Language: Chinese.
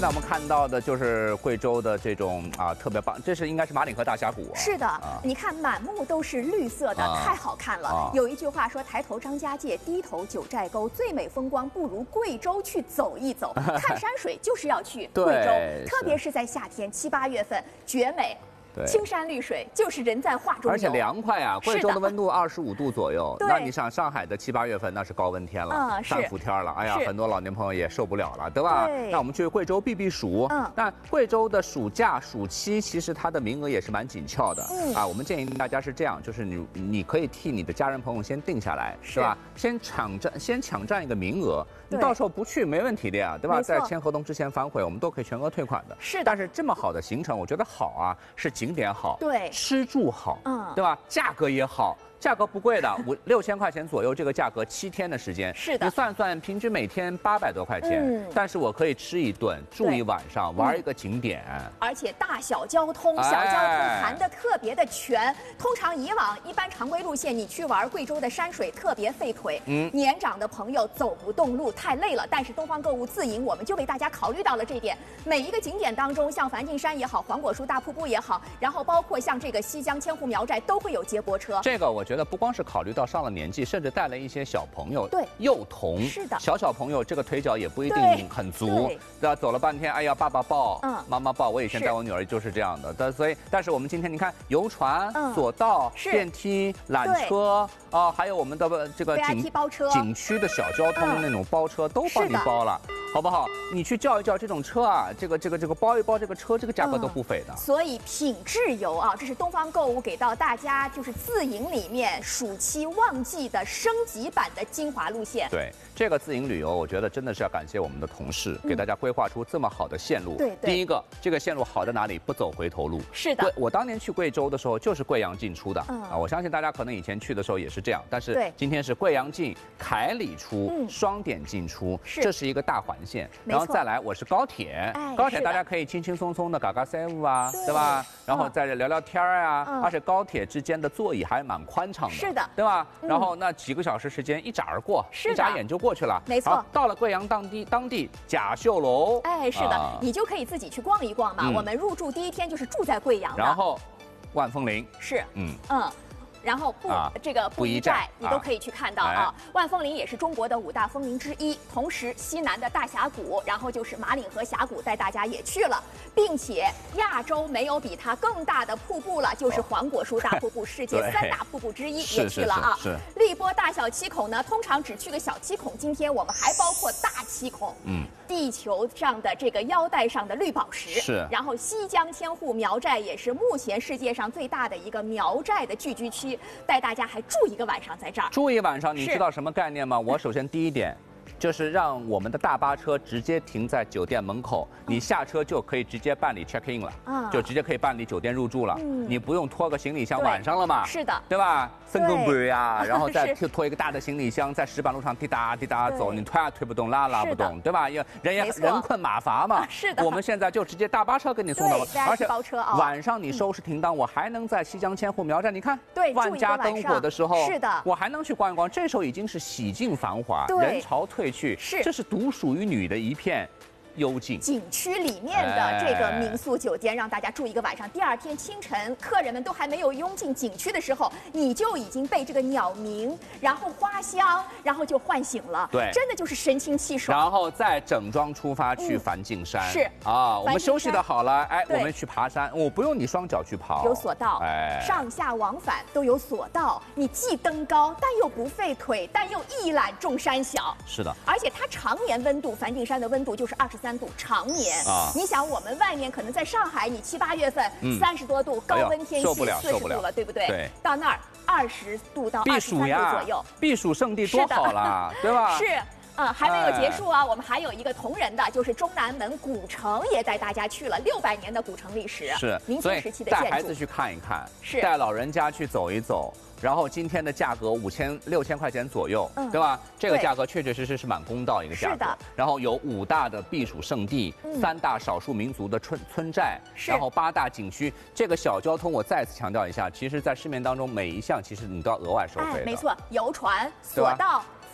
那我们看到的就是贵州的这种特别棒，这是应该是马岭河大峡谷啊。 是的，你看满目都是绿色的，太好看了。有一句话说：“抬头张家界，低头九寨沟，最美风光不如贵州去走一走。”看山水就是要去贵州，特别是在夏天7、8月份，绝美。 青山绿水就是人在画中游， 而且凉快啊！贵州的温度25度左右，那你想上海的7、8月份那是高温天了，3伏天了，哎呀，很多老年朋友也受不了了，对吧？那我们去贵州避避暑。那贵州的暑假暑期其实它的名额也是蛮紧俏的我们建议大家是这样，就是你可以替你的家人朋友先定下来，是吧？先抢占一个名额，你到时候不去没问题的呀，对吧？在签合同之前反悔，我们都可以全额退款的。 是， 但是这么好的行程，我觉得好啊，是。 景点好， 对， 吃住好，对吧？价格也好，价格不贵的，5、6千块钱左右，这个价格7天的时间， 是的。 你算算，平均每天800多块钱，但是我可以吃一顿，住一晚上，玩一个景点， 而且大小交通，小交通含的特别的全。通常以往一般常规路线，你去玩贵州的山水特别费腿，年长的朋友走不动路太累了。但是东方购物自营，我们就为大家考虑到了这一点。每一个景点当中，像梵净山也好，黄果树大瀑布也好。 然后包括像这个西江千户苗寨都会有接驳车。这个我觉得不光是考虑到上了年纪，甚至带了一些小朋友， 对， 幼童， 是的， 小朋友这个腿脚也不一定很足，对吧？走了半天，哎呀，爸爸抱，妈妈抱。我以前带我女儿就是这样的，但是我们今天你看，游船、索道、电梯、缆车还有我们的这个景区的小交通那种包车都帮你包了。 好不好？你去叫一叫这种车啊，这个包一包这个车，这个价格都不菲的。 所以品质游啊，这是东方购物给到大家就是自营里面暑期旺季的升级版的精华路线。 对这个自营旅游，我觉得真的是要感谢我们的同事，给大家规划出这么好的线路。 对， 第一个，这个线路好在哪里？不走回头路。 是的， 我当年去贵州的时候就是贵阳进出的我相信大家可能以前去的时候也是这样，但是今天是贵阳进、凯里出，双点进出，这是一个大环线。 然后再来，我是高铁，高铁大家可以轻轻松松的嘎嘎赛务对吧？然后再聊聊天而且高铁之间的座椅还蛮宽敞的， 是的， 对吧？然后那几个小时时间一眨而过，一眨眼就过去了， 没错。 到了贵阳当地甲秀楼， 是的，你就可以自己去逛一逛嘛。我们入住第一天就是住在贵阳的， 然后万峰林是，然后布依寨你都可以去看到万峰林也是中国的5大峰林之一，同时西南的大峡谷，然后就是马岭河峡谷带大家也去了，并且亚洲没有比它更大的瀑布了，就是黄果树大瀑布，世界3大瀑布之一也去了荔波大小七孔呢，通常只去个小七孔，今天我们还包括大七孔，地球上的这个腰带上的绿宝石是， 然后西江千户苗寨也是目前世界上最大的一个苗寨的聚居区。 带大家还住一个晚上在这儿， 住一晚上，你知道什么概念吗？我首先第一点，就是让我们的大巴车直接停在酒店门口，你下车就可以直接办理 check in 了，就直接可以办理酒店入住了，你不用拖个行李箱晚上了嘛， 是的， 对吧？深更半夜啊，然后再拖一个大的行李箱在石板路上滴答滴答走，你推也推不动，拉不动，对吧？人困马乏嘛， 是的。 我们现在就直接大巴车给你送到了， 而且包车晚上你收拾停当，我还能在西江千户苗寨，你看， 对， 万家灯火的时候， 是的， 我还能去逛一逛。这时候已经是洗尽繁华，人潮退去，这是独属于你的一片。 幽静景区里面的这个民宿酒店，让大家住一个晚上。第二天清晨，客人们都还没有拥进景区的时候，你就已经被这个鸟鸣，然后花香，然后就唤醒了。 对， 真的就是神清气爽。 然后再整装出发去梵净山。 是我们休息的好了，我们去爬山，我不用你双脚去爬， 有索道，上下往返都有索道，你既登高，但又不费腿，但又一览众山小。 是的， 而且它常年温度，梵净山的温度就是23度，常年你想我们外面可能在上海，你7、8月份30多度，高温天气40度了，对不对？ 对， 到那儿20度到23度左右， 避暑胜地多好啦，对吧？ 是。还没有结束啊！我们还有一个同仁的，就是中南门古城，也带大家去了600年的古城历史， 是明清时期的建筑。 带孩子去看一看， 是带老人家去走一走。然后今天的价格5000、6000块钱左右，对吧？这个价格确确实实是蛮公道一个价格。 是的。 然后有5大的避暑胜地，3大少数民族的村寨，然后8大景区。这个小交通我再次强调一下，其实在市面当中每一项其实你都要额外收费的。 没错，游船、索道、